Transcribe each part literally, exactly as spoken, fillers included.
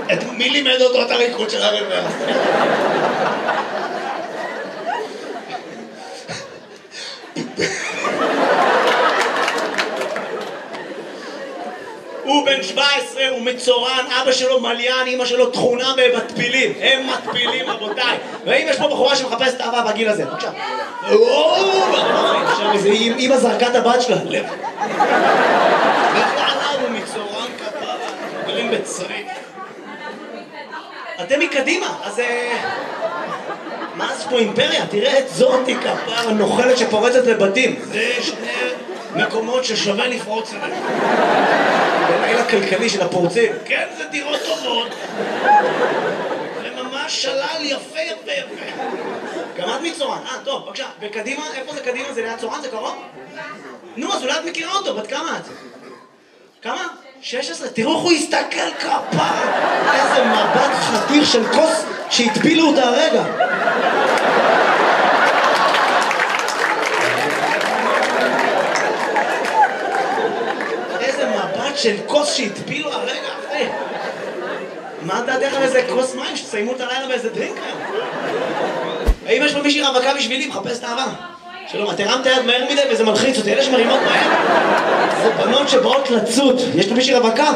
את מי לימד אותו את הריקוד של הרוורס? הוא בן שבע עשרה, הוא מצורן, אבא שלו מליין, אמא שלו תכונה במטפילים. הם מטפילים, רבותיי. ואם יש פה בחורה שמחפשת אהבה בגיל הזה, בבקשה. עכשיו איזה אמא זרקה את הבת שלה. לב. לכאלה הוא מצורן כפרה, גרים בצריף. אתם מקדימה, אז... מה זה פה אימפריה? תראה את זאתי כפרה, נוחלת שפורצת לבתים. זה שני מקומות ששווה לפרוץ אליהם. בלילה כלכלי של הפורצים. כן, זה דירות טובות. זה ממש שלל יפה יפה יפה. גם את מצורן. אה, טוב, בבקשה. וקדימה, איפה זה קדימה? זה ליד צורן? זה קרוב? נו, אז אולי את מכירה אותו. בת כמה את? כמה? שש עשרה. תראו איך הוא הסתכל כפרה. איזה מבט חתיר של כוס שהטפילו אותה הרגע. של כוס שהטפילו הרגע אחרי. מה דעתך על איזה כוס מים שתסיימו את הלילה באיזה דרינק היום? האם יש פה מישהי רווקה בשבילי? מחפש את האהבה. שלום, את הרמת היד מהר מדי וזה מלחיץ אותי. אלה שמרימות מהר זה בנות שבאות לצוד. יש פה מישהי רווקה?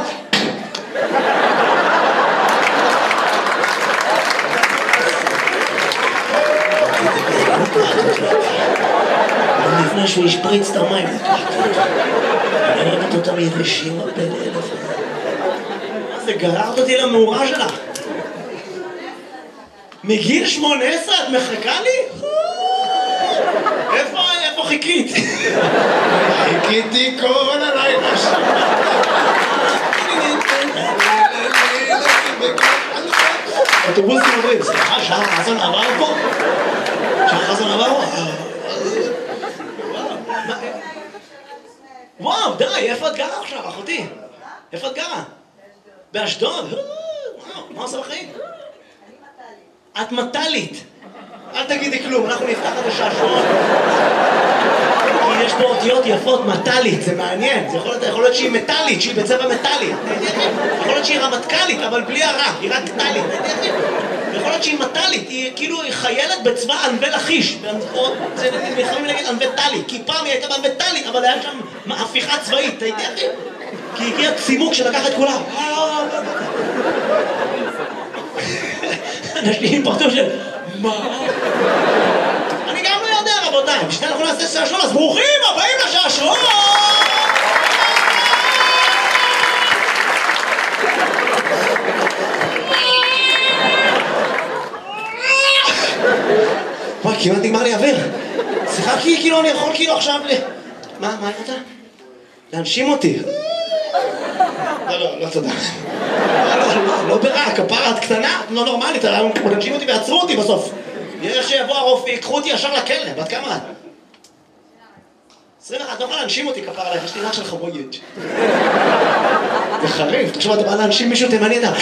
לפני שהוא ישפריץ את המים. אני אוהבת אותם יבשים הרבה לאלף. מה זה, גררת אותי למאורה שלך? מגיל שמונה עשרה את מחכה לי? איפה, איפה חיכית? חיכיתי כל הלילה שם. אוטובוסים עוברים, סליחה, שער חסן עבר פה? שער חסן עבר פה? וואו, די, איפה את גרה עכשיו, אחותי? איפה את גרה? באשדוד? וואו, מה עושה בחיים? את מטלית. אל תגידי כלום, אנחנו נפתח את השעשועון. כי יש פה אותיות יפות, מטלית, זה מעניין. זה יכול להיות, יכול להיות שהיא מטלית, שהיא בצבע מטלי. יכול להיות שהיא רמטכ"לית, אבל בלי הרע, היא רק טלית. יכול להיות שהיא מטלית, היא כאילו חיילת בצבא ענבי לכיש. זה יכולים להגיד ענבי טלי, כי פעם היא הייתה בענבי טלי, אבל היה שם הפיכה צבאית, אתה יודע אחי? כי הגיע צימוק שלקח את כולם. אנשים פרטו של... מה? אני גם לא יודע, רבותיי. בשביל אנחנו נעשה שעשועון, אז ברוכים הבאים לשעשועון! וואי, כמעט נגמר לי אוויר. סליחה, כאילו אני יכול כאילו עכשיו ל... מה, מה אתה? להנשים אותי. לא, לא, לא תודה. לא ברע, כפרה, את קטנה, לא נורמלית, להנשים אותי ועצרו אותי בסוף. יש שיבוא הרופא, יקחו אותי ישר לכלא, בת כמה את? עשרים ואחת, את לא יכולה להנשים אותי כפרה עליך, יש לי רק של חבויית. זה חריף, תחשוב, אתה בא להנשים מישהו תימני, אתה...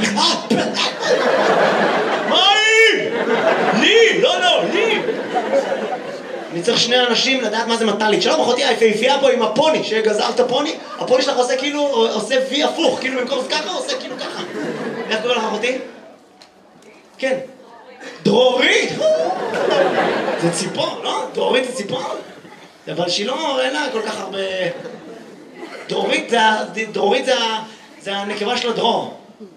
מה היא? לי, לא, לא, לי. אני צריך שני אנשים לדעת מה זה מטלית. שלום, אחותי, היפהפייה פה עם הפוני, שגזרת הפוני, הפוני שלך עושה כאילו, עושה וי הפוך, כאילו במקום זה ככה, עושה כאילו ככה. איך קורא לך, אחותי? כן. דרורית! זה ציפור, לא? דרורית זה ציפור? אבל שהיא לא, אין לה כל כך הרבה... דרורית זה, דרורית זה, זה הנקבה של הדרור.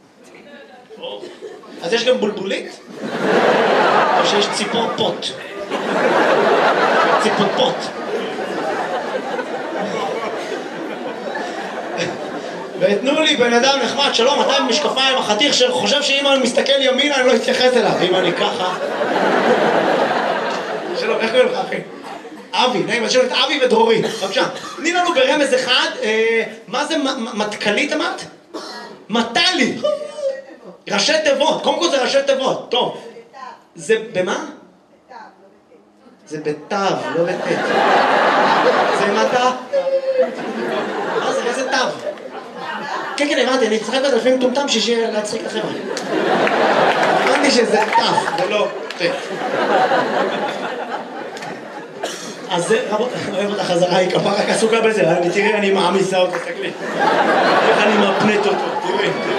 אז יש גם בולבולית? או שיש ציפור פוט? ציפור פוט. ותנו לי בן אדם נחמד, שלום, אתה עם משקפיים, החתיך שחושב שאם אני מסתכל ימינה אני לא אתייחס אליו, אם אני ככה. שלום, איך קוראים לך אחי? אבי, נעים, אז שלום את אבי ודרורי, בבקשה. תני לנו ברמז אחד, מה זה מטכלית אמרת? מטלי. ראשי תיבות, קודם כל זה ראשי תיבות, טוב. זה במה? זה בתו, לא בטט. זה מטה? מה זה, איזה תו? כן, כן, הבנתי, אני אצחק בזה לפעמים טומטם שישי להצחיק את החבר'ה. הבנתי שזה תף, זה לא טט. אז זה, רבות, אני אוהב אותה חזרה, היא כפרה רק עסוקה בזה, תראי, אני מעמיסה אותה, תסתכלי. איך אני מפנט אותו, תראי.